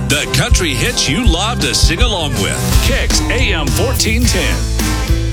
The country hits you love to sing along with. Kicks AM 1410.